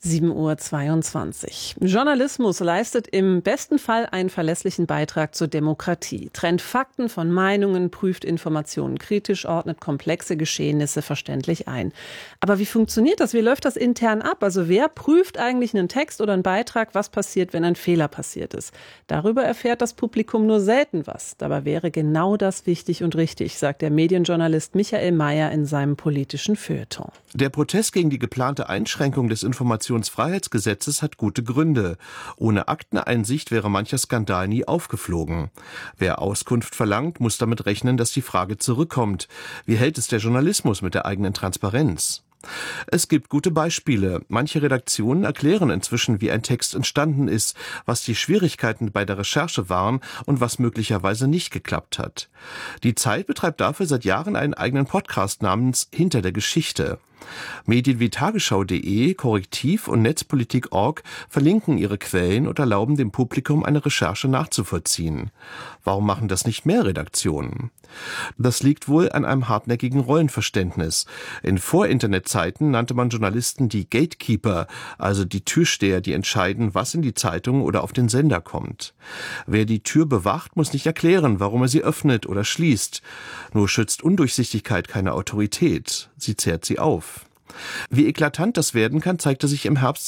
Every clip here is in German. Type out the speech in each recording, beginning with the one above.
7:22 Uhr. Journalismus leistet im besten Fall einen verlässlichen Beitrag zur Demokratie. Trennt Fakten von Meinungen, prüft Informationen kritisch, ordnet komplexe Geschehnisse verständlich ein. Aber wie funktioniert das? Wie läuft das intern ab? Also wer prüft eigentlich einen Text oder einen Beitrag? Was passiert, wenn ein Fehler passiert ist? Darüber erfährt das Publikum nur selten was. Dabei wäre genau das wichtig und richtig, sagt der Medienjournalist Michael Mayer in seinem politischen Feuilleton. Der Protest gegen die geplante Einschränkung des Informationsfreiheitsgesetzes hat gute Gründe. Ohne Akteneinsicht wäre mancher Skandal nie aufgeflogen. Wer Auskunft verlangt, muss damit rechnen, dass die Frage zurückkommt. Wie hält es der Journalismus mit der eigenen Transparenz? Es gibt gute Beispiele. Manche Redaktionen erklären inzwischen, wie ein Text entstanden ist, was die Schwierigkeiten bei der Recherche waren und was möglicherweise nicht geklappt hat. Die Zeit betreibt dafür seit Jahren einen eigenen Podcast namens Hinter der Geschichte. Medien wie Tagesschau.de, Korrektiv und Netzpolitik.org verlinken ihre Quellen und erlauben dem Publikum, eine Recherche nachzuvollziehen. Warum machen das nicht mehr Redaktionen? Das liegt wohl an einem hartnäckigen Rollenverständnis. In Vor-Internet-Zeiten nannte man Journalisten die Gatekeeper, also die Türsteher, die entscheiden, was in die Zeitung oder auf den Sender kommt. Wer die Tür bewacht, muss nicht erklären, warum er sie öffnet oder schließt. Nur schützt Undurchsichtigkeit keine Autorität. Sie zehrt sie auf. Wie eklatant das werden kann, zeigte sich im Herbst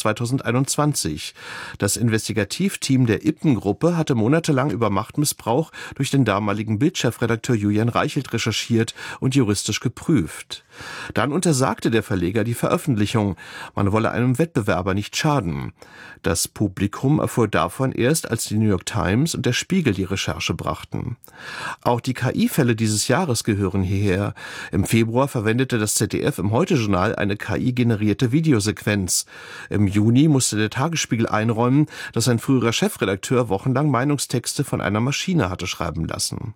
2021. Das Investigativteam der Ipsen-Gruppe hatte monatelang über Machtmissbrauch durch den damaligen Bild-Chefredakteur Julian Reichelt recherchiert und juristisch geprüft. Dann untersagte der Verleger die Veröffentlichung. Man wolle einem Wettbewerber nicht schaden. Das Publikum erfuhr davon erst, als die New York Times und der Spiegel die Recherche brachten. Auch die KI-Fälle dieses Jahres gehören hierher. Im Februar verwendete das ZDF im Heute-Journal eine KI-generierte Videosequenz. Im Juni musste der Tagesspiegel einräumen, dass ein früherer Chefredakteur wochenlang Meinungstexte von einer Maschine hatte schreiben lassen.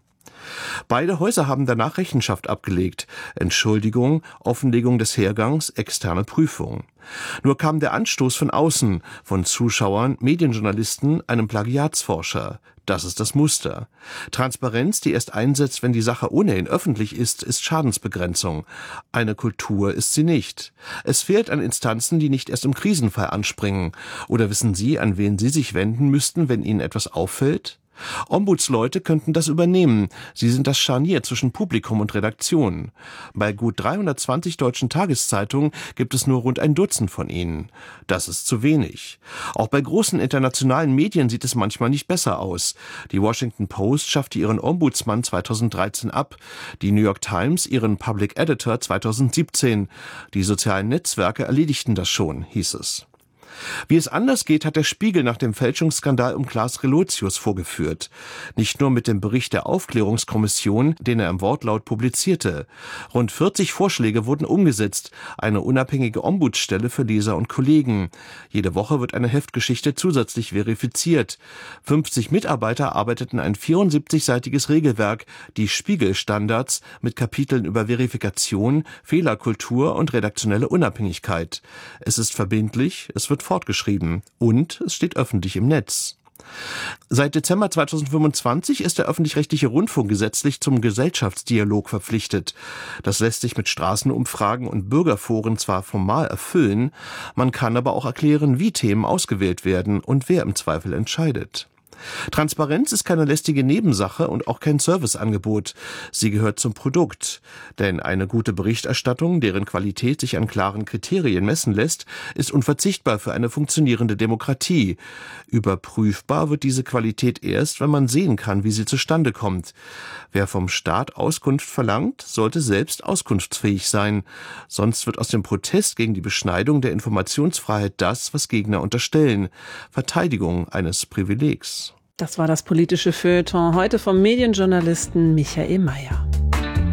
Beide Häuser haben danach Rechenschaft abgelegt. Entschuldigung, Offenlegung des Hergangs, externe Prüfung. Nur kam der Anstoß von außen, von Zuschauern, Medienjournalisten, einem Plagiatsforscher. Das ist das Muster. Transparenz, die erst einsetzt, wenn die Sache ohnehin öffentlich ist Schadensbegrenzung. Eine Kultur ist sie nicht. Es fehlt an Instanzen, die nicht erst im Krisenfall anspringen. Oder wissen Sie, an wen Sie sich wenden müssten, wenn Ihnen etwas auffällt? Ombudsleute könnten das übernehmen. Sie sind das Scharnier zwischen Publikum und Redaktion. Bei gut 320 deutschen Tageszeitungen gibt es nur rund ein Dutzend von ihnen. Das ist zu wenig. Auch bei großen internationalen Medien sieht es manchmal nicht besser aus. Die Washington Post schaffte ihren Ombudsmann 2013 ab, die New York Times ihren Public Editor 2017. Die sozialen Netzwerke erledigten das schon, hieß es. Wie es anders geht, hat der Spiegel nach dem Fälschungsskandal um Klaas Relotius vorgeführt. Nicht nur mit dem Bericht der Aufklärungskommission, den er im Wortlaut publizierte. Rund 40 Vorschläge wurden umgesetzt, eine unabhängige Ombudsstelle für Leser und Kollegen. Jede Woche wird eine Heftgeschichte zusätzlich verifiziert. 50 Mitarbeiter arbeiteten ein 74-seitiges Regelwerk, die Spiegel-Standards, mit Kapiteln über Verifikation, Fehlerkultur und redaktionelle Unabhängigkeit. Es ist verbindlich, es wird fortgeschrieben und es steht öffentlich im Netz. Seit Dezember 2025 ist der öffentlich-rechtliche Rundfunk gesetzlich zum Gesellschaftsdialog verpflichtet. Das lässt sich mit Straßenumfragen und Bürgerforen zwar formal erfüllen, man kann aber auch erklären, wie Themen ausgewählt werden und wer im Zweifel entscheidet. Transparenz ist keine lästige Nebensache und auch kein Serviceangebot. Sie gehört zum Produkt. Denn eine gute Berichterstattung, deren Qualität sich an klaren Kriterien messen lässt, ist unverzichtbar für eine funktionierende Demokratie. Überprüfbar wird diese Qualität erst, wenn man sehen kann, wie sie zustande kommt. Wer vom Staat Auskunft verlangt, sollte selbst auskunftsfähig sein. Sonst wird aus dem Protest gegen die Beschneidung der Informationsfreiheit das, was Gegner unterstellen: Verteidigung eines Privilegs. Das war das politische Feuilleton heute vom Medienjournalisten Michael Mayer.